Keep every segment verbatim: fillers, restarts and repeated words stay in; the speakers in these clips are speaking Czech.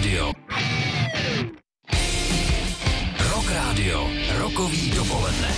Radio. Rock Radio. Rokový dopoledne.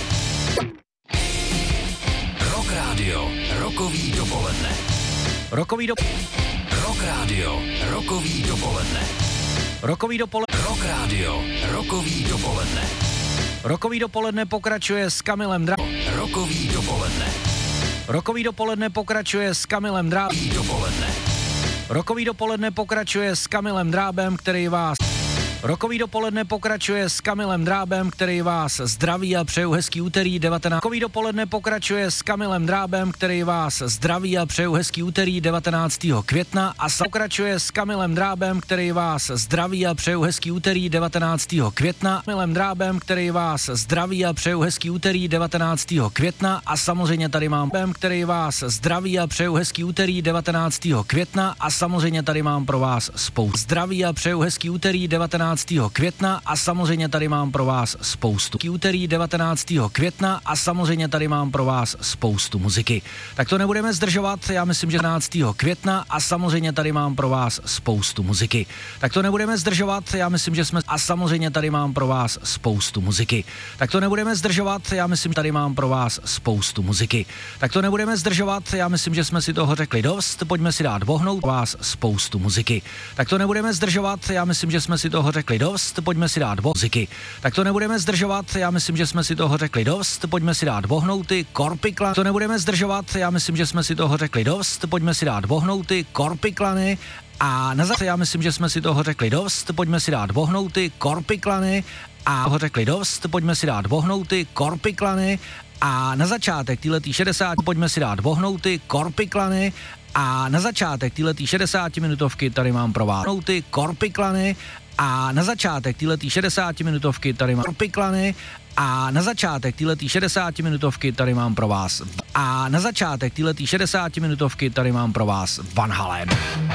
Rock Radio. Rokový dopoledne. Rokový do... Rock Radio. Rokový dopoledne. Rokový dopoledne. Rock Radio. Rokový dopoledne. Rokový dopoledne pokračuje s Kamilem Drá... Rokový dopoledne. Rokový dopoledne pokračuje s Kamilem Drá... Dopoledne. Rokový dopoledne pokračuje s Kamilem Drábem, který vás... Rokový dopoledne pokračuje s Kamilem Drábem, který vás zdraví a přeju hezký úterý devatenáctého Rokový dopoledne pokračuje s Kamilem Drábem, který vás zdraví a přeju hezký úterý devatenáctého května a pokračuje s Kamilem Drábem, který vás zdraví a přeju hezký úterý devatenáctého května. Kamilem Drábem, který vás zdraví a přeju hezký úterý devatenáctého května a samozřejmě tady mám Bem, který vás zdraví a přeju hezký úterý devatenáctého května a samozřejmě tady mám pro vás spoustu zdraví a přeju hezký úterý devatenáctého května a samozřejmě tady mám pro vás spoustu úterý devatenáctého května a samozřejmě tady mám pro vás spoustu muziky. Tak to nebudeme zdržovat, já myslím, že devatenáctého května a samozřejmě tady mám pro vás spoustu muziky. Tak to nebudeme zdržovat, já myslím, že jsme a samozřejmě tady mám pro vás spoustu muziky. Tak to nebudeme zdržovat, já myslím, že tady mám pro vás spoustu muziky. Tak to nebudeme zdržovat, já myslím, že jsme si toho řekli dost, pojďme si dát vohnout vás spoustu muziky. Tak to nebudeme zdržovat, já myslím, že jsme si toho řekli dost, pojďme si dát muziky. Tak to nebudeme zdržovat, já myslím, že jsme si toho řekli dost, pojďme si dát vohnouty, korpiklany. To nebudeme zdržovat, já myslím, že jsme si toho řekli dost, pojďme si dát vohnouty, korpiklany. A na závěr já myslím, že jsme si toho řekli dost, pojďme si dát vohnouty, korpiklany. A toho řekli dost, pojďme si dát vohnouty, korpiklany. A na začátek týhletý šedesát, pojďme si dát vohnouty, korpiklany. A na začátek týhletý šedesátiminutovky tady mám pro vás vohnouty, korpiklany. A na začátek týhletý šedesátiminutovky tady mám korpiklany. A na začátek týhletý šedesátiminutovky tady mám pro vás a na začátek týhletý šedesátiminutovky tady mám pro vás Van Halen.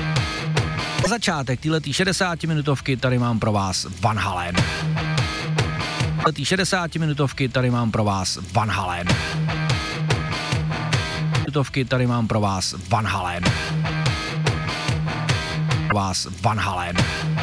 Na začátek týhletý šedesátiminutovky tady mám pro vás Van Halen. Týhletý šedesátiminutovky tady mám pro vás Van Halen. Minutovky tady mám pro vás Van Halen. Pro vás Van Halen.